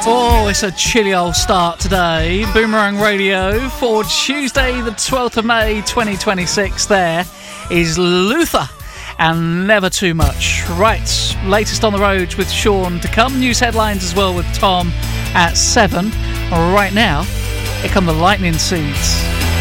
Oh, it's a chilly old start today. Boomerang Radio for Tuesday the 12th of May 2026. There is Luther and Never Too Much. Right, latest on the road with Sean to come. News headlines as well with Tom at 7. Right now, here come the Lightning Seeds.